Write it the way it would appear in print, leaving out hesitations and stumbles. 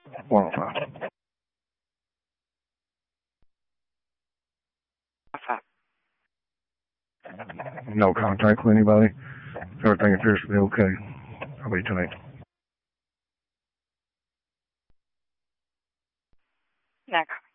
105. No contact with anybody. Everything appears to be okay. I'll be tonight. No